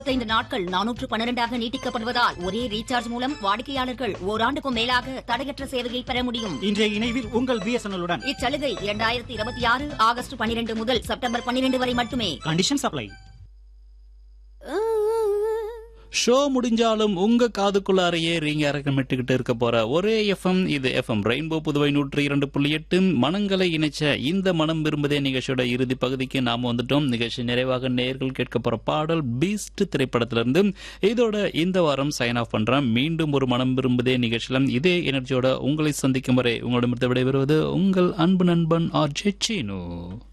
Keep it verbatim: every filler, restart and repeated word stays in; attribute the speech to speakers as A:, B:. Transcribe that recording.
A: ஐந்து நாட்கள் நானூற்று பன்னிரண்டாக நீட்டிக்கப்படுவதால் ஒரே ரீசார்ஜ் மூலம் வாடிக்கையாளர்கள் ஓராண்டுக்கும் மேலாக தடையற்ற சேவையை பெற முடியும்.
B: இன்றைய இணைவில் உங்கள் பிஎஸ்என்எல் உடன்.
A: இச்சலுகை இரண்டாயிரத்தி இருபத்தி ஆறு ஆகஸ்ட் பன்னிரண்டு முதல் செப்டம்பர் பன்னிரண்டு வரை மட்டுமே.
B: Condition supply.
C: ஷோ முடிஞ்சாலும் உங்க காதுக்குள்ளாரையே ரீங்க இறக்கமிட்டுக்கிட்டு இருக்க போற ஒரே எஃப்எம் இது எஃப்எம் ரெயின்போ புதுவை நூற்றி இரண்டு புள்ளி எட்டு. மனங்களை இணைச்ச இந்த மனம் விரும்புதே நிகழ்ச்சியோட இறுதி பகுதிக்கு நாம வந்துட்டோம். நிகழ்ச்சி நிறைவாக நேயர்கள் கேட்க போற பாடல் பீஸ்ட் திரைப்படத்திலிருந்து. இதோட இந்த வாரம் சைன் ஆஃப் பண்றேன். மீண்டும் ஒரு மனம் விரும்புதே நிகழ்ச்சியில இதே எனர்ஜியோட உங்களை சந்திக்கும் வரை உங்களிடமிருந்து விடைபெறுவது உங்கள் அன்பு நண்பன் ஆர் ஜே சீனு.